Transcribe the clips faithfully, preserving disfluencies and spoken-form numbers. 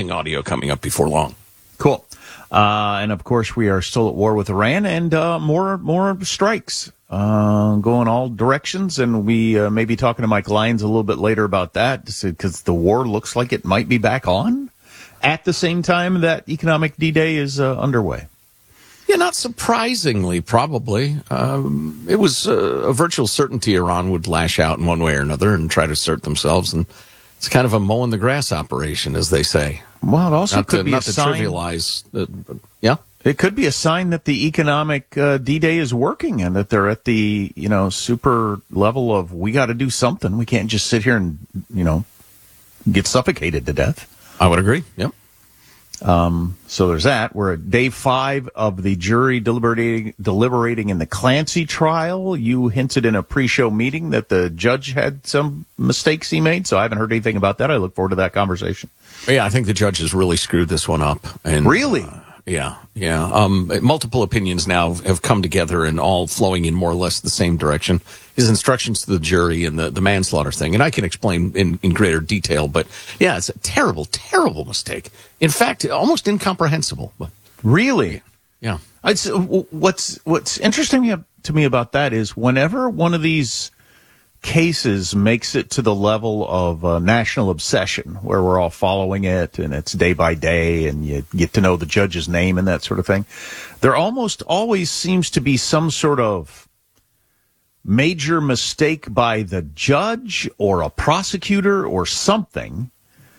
amazing audio coming up before long. Cool. Uh, and of course, we are still at war with Iran, and uh, more more strikes uh, going all directions. And we uh, may be talking to Mike Lyons a little bit later about that, because the war looks like it might be back on at the same time that economic D-Day is uh, underway. Yeah, not surprisingly, probably. Um, it was uh, a virtual certainty Iran would lash out in one way or another and try to assert themselves, and it's kind of a mowing the grass operation, as they say. Well, it also not could to, be not a to sign. trivialize. Uh, but, yeah, it could be a sign that the economic uh, D-Day is working, and that they're at the you know super level of, we got to do something. We can't just sit here and you know get suffocated to death. I would agree. Yep. Um, so there's that. We're at day five of the jury deliberating deliberating in the Clancy trial. You hinted in a pre-show meeting that the judge had some mistakes he made, so I haven't heard anything about that. I look forward to that conversation. Yeah, I think the judge has really screwed this one up. And really? Uh, yeah, yeah. Um, multiple opinions now have come together and all flowing in more or less the same direction. His instructions to the jury and the, the manslaughter thing, and I can explain in, in greater detail, but yeah, it's a terrible, terrible mistake. In fact, almost incomprehensible. But really? Yeah. It's, what's, what's interesting to me about that is whenever one of these cases makes it to the level of uh, national obsession, where we're all following it and it's day by day and you get to know the judge's name and that sort of thing, there almost always seems to be some sort of major mistake by the judge or a prosecutor or something.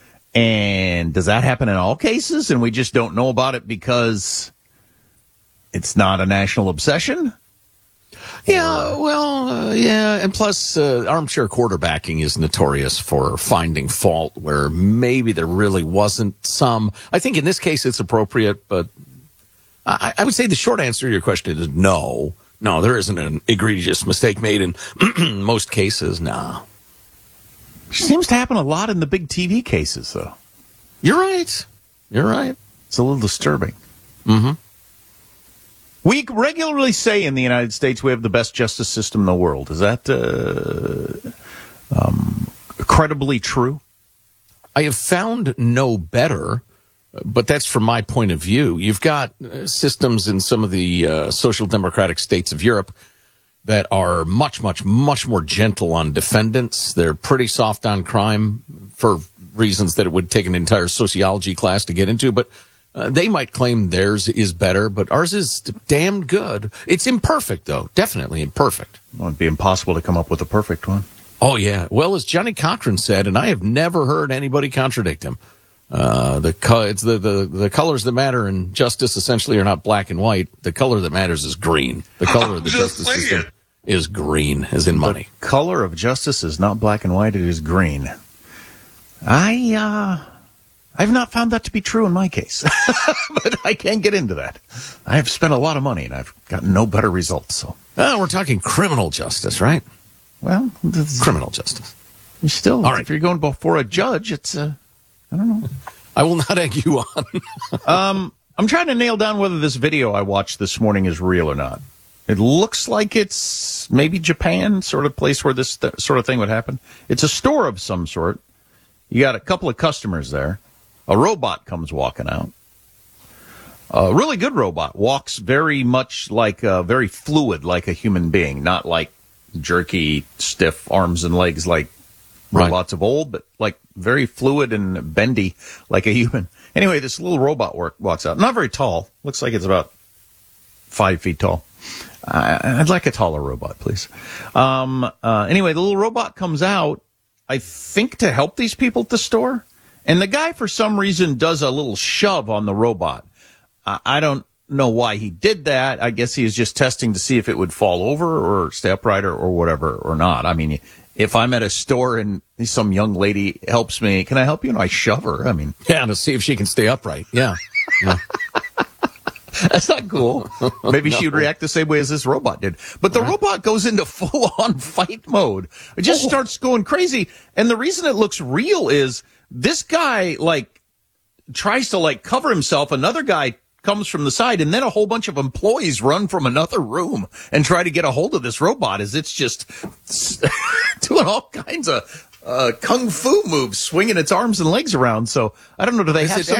And does that happen in all cases and we just don't know about it because it's not a national obsession? Yeah, well, uh, yeah, and plus, uh, armchair quarterbacking is notorious for finding fault where maybe there really wasn't some. I think in this case it's appropriate, but I, I would say the short answer to your question is no. No, there isn't an egregious mistake made in most cases, no. Seems to happen a lot in the big T V cases, though. You're right. You're right. It's a little disturbing. Mm-hmm. We regularly say in the United States we have the best justice system in the world. Is that uh, um, credibly true? I have found no better, but that's from my point of view. You've got uh, systems in some of the uh, social democratic states of Europe that are much, much, much more gentle on defendants. They're pretty soft on crime for reasons that it would take an entire sociology class to get into, but Uh, they might claim theirs is better, but ours is damn good. It's imperfect, though. Definitely imperfect. Well, it'd be impossible to come up with a perfect one. Oh, yeah. Well, as Johnny Cochran said, and I have never heard anybody contradict him, uh, the, co- it's the, the, the colors that matter in justice essentially are not black and white. The color that matters is green. The color of the justice saying. system is green, as in money. The color of justice is not black and white. It is green. I, uh... I've not found that to be true in my case, but I can't get into that. I have spent a lot of money, and I've gotten no better results. So, oh, we're talking criminal justice, right? Well, criminal justice. You still, all right. If you're going before a judge, it's, uh, I don't know. I will not egg you on. um, I'm trying to nail down whether this video I watched this morning is real or not. It looks like it's maybe Japan, sort of place where this th- sort of thing would happen. It's a store of some sort. You got a couple of customers there. A robot comes walking out. A really good robot. Walks very much like, uh, very fluid like a human being. Not like jerky, stiff arms and legs like robots right. of old, but like very fluid and bendy like a human. Anyway, this little robot work, walks out. Not very tall. Looks like it's about five feet tall. Uh, I'd like a taller robot, please. Um, uh, anyway, the little robot comes out, I think to help these people at the store. And the guy, for some reason, does a little shove on the robot. Uh, I don't know why he did that. I guess he was just testing to see if it would fall over or stay upright or, or whatever or not. I mean, if I'm at a store and some young lady helps me, can I help you? And I shove her. I mean, yeah, to see if she can stay upright. Yeah. yeah. That's not cool. Maybe no. she would react the same way as this robot did. But the right. robot goes into full-on fight mode. It just oh. starts going crazy. And the reason it looks real is this guy, like, tries to, like, cover himself. Another guy comes from the side, and then a whole bunch of employees run from another room and try to get a hold of this robot as it's just doing all kinds of uh, kung fu moves, swinging its arms and legs around. So I don't know, do they is have it, some